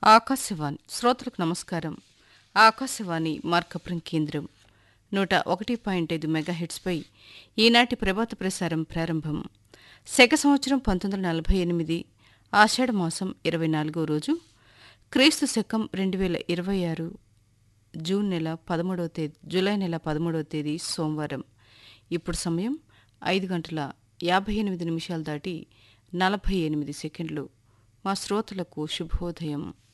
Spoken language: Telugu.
ఆకాశవాణి శ్రోతలకు నమస్కారం. ఆకాశవాణి మార్కపురం కేంద్రం 101.5 మెగాహెట్స్పై ఈనాటి ప్రభాత ప్రసారం ప్రారంభం. శక సంవత్సరం 1948 ఆషాఢమాసం 24వ రోజు, క్రీస్తు శకం 2026 జూలై నెల 13వ తేదీ సోమవారం. ఇప్పుడు సమయం 5:58 దాటి 48 సెకండ్లు. మా శ్రోతలకు శుభోదయం.